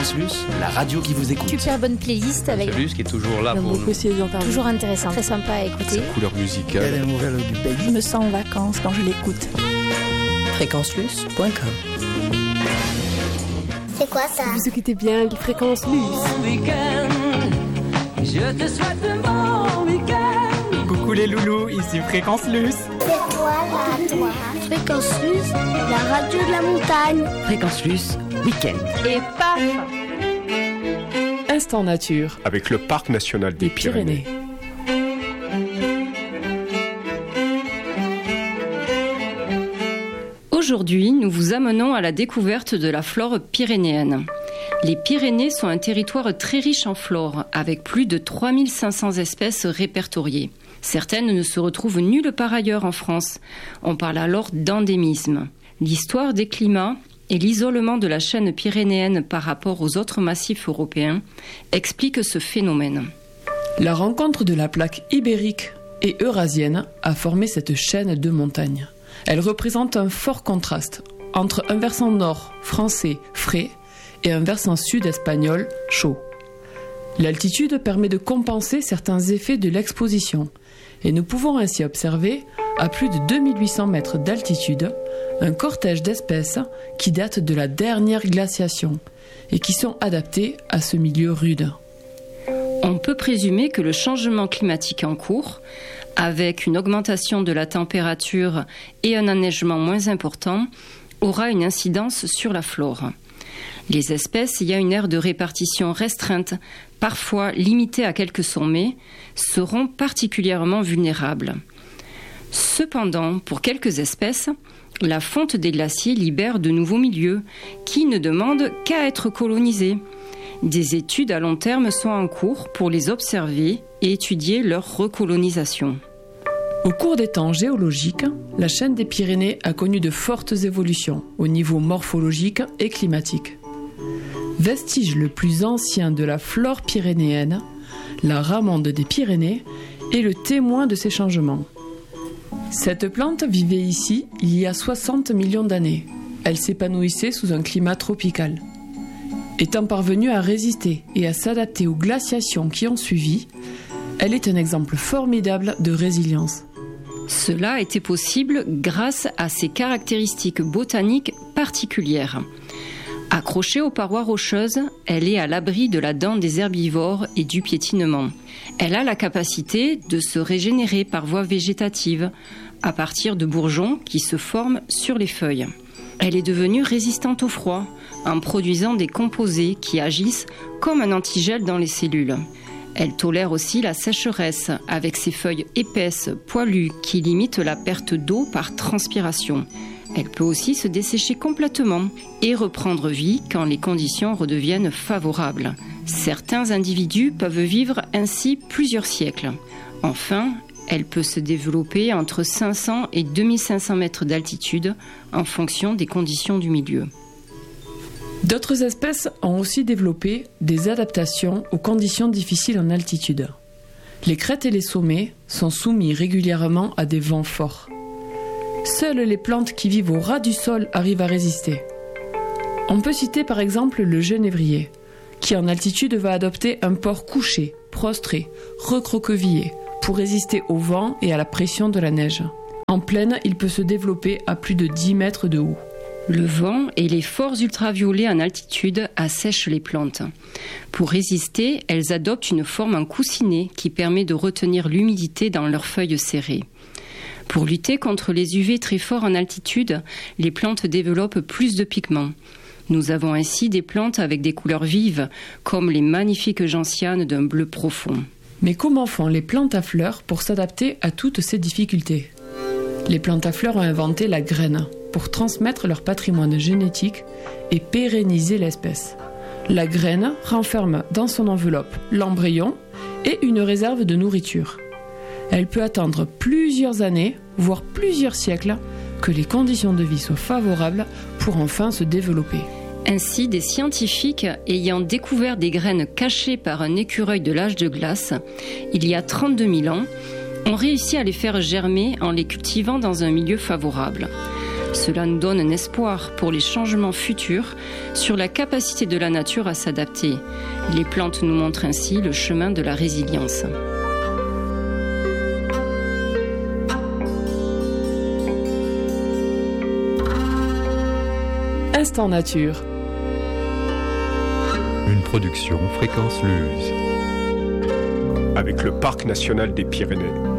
Fréquence Luce, la radio qui vous écoute. Super bonne playlist avec Luce qui est toujours là pour nous. Toujours intéressant, très sympa à écouter. Sa couleur musicale. Il y a des nouvelles du pays. Je me sens en vacances quand je l'écoute. Fréquenceluce.com. C'est quoi ça? Vous écoutez bien Fréquence Luce. Je te souhaite un bon week-end. Coucou les loulous, ici Fréquence Luce. C'est quoi là, toi? Fréquence Luce, la radio de la montagne. Fréquence Luce, week-end. Et paf! Instant nature. Avec le Parc national des Pyrénées. Aujourd'hui, nous vous amenons à la découverte de la flore pyrénéenne. Les Pyrénées sont un territoire très riche en flore, avec plus de 3500 espèces répertoriées. Certaines ne se retrouvent nulle part ailleurs en France. On parle alors d'endémisme. L'histoire des climats et l'isolement de la chaîne pyrénéenne par rapport aux autres massifs européens expliquent ce phénomène. La rencontre de la plaque ibérique et eurasienne a formé cette chaîne de montagnes. Elle représente un fort contraste entre un versant nord français frais et un versant sud espagnol chaud. L'altitude permet de compenser certains effets de l'exposition et nous pouvons ainsi observer, à plus de 2800 mètres d'altitude, un cortège d'espèces qui datent de la dernière glaciation et qui sont adaptées à ce milieu rude. On peut présumer que le changement climatique en cours, avec une augmentation de la température et un enneigement moins important, aura une incidence sur la flore. Les espèces ayant une aire de répartition restreinte, parfois limitée à quelques sommets, seront particulièrement vulnérables. Cependant, pour quelques espèces, la fonte des glaciers libère de nouveaux milieux qui ne demandent qu'à être colonisés. Des études à long terme sont en cours pour les observer et étudier leur recolonisation. Au cours des temps géologiques, la chaîne des Pyrénées a connu de fortes évolutions au niveau morphologique et climatique. Vestige le plus ancien de la flore pyrénéenne, la ramande des Pyrénées est le témoin de ces changements. Cette plante vivait ici il y a 60 millions d'années. Elle s'épanouissait sous un climat tropical. Étant parvenue à résister et à s'adapter aux glaciations qui ont suivi, elle est un exemple formidable de résilience. Cela a été possible grâce à ses caractéristiques botaniques particulières. Accrochée aux parois rocheuses, elle est à l'abri de la dent des herbivores et du piétinement. Elle a la capacité de se régénérer par voie végétative, à partir de bourgeons qui se forment sur les feuilles. Elle est devenue résistante au froid, en produisant des composés qui agissent comme un antigel dans les cellules. Elle tolère aussi la sécheresse, avec ses feuilles épaisses, poilues, qui limitent la perte d'eau par transpiration. Elle peut aussi se dessécher complètement et reprendre vie quand les conditions redeviennent favorables. Certains individus peuvent vivre ainsi plusieurs siècles. Enfin, elle peut se développer entre 500 et 2500 mètres d'altitude en fonction des conditions du milieu. D'autres espèces ont aussi développé des adaptations aux conditions difficiles en altitude. Les crêtes et les sommets sont soumis régulièrement à des vents forts. Seules les plantes qui vivent au ras du sol arrivent à résister. On peut citer par exemple le genévrier, qui en altitude va adopter un port couché, prostré, recroquevillé, pour résister au vent et à la pression de la neige. En plaine, il peut se développer à plus de 10 mètres de haut. Le vent et les forts ultraviolets en altitude assèchent les plantes. Pour résister, elles adoptent une forme en coussinet qui permet de retenir l'humidité dans leurs feuilles serrées. Pour lutter contre les UV très forts en altitude, les plantes développent plus de pigments. Nous avons ainsi des plantes avec des couleurs vives, comme les magnifiques gentianes d'un bleu profond. Mais comment font les plantes à fleurs pour s'adapter à toutes ces difficultés ? Les plantes à fleurs ont inventé la graine pour transmettre leur patrimoine génétique et pérenniser l'espèce. La graine renferme dans son enveloppe l'embryon et une réserve de nourriture. Elle peut attendre plusieurs années, voire plusieurs siècles, que les conditions de vie soient favorables pour enfin se développer. Ainsi, des scientifiques ayant découvert des graines cachées par un écureuil de l'âge de glace, il y a 32 000 ans, ont réussi à les faire germer en les cultivant dans un milieu favorable. Cela nous donne un espoir pour les changements futurs sur la capacité de la nature à s'adapter. Les plantes nous montrent ainsi le chemin de la résilience. Instant nature. Une production Fréquence Luz. Avec le Parc national des Pyrénées.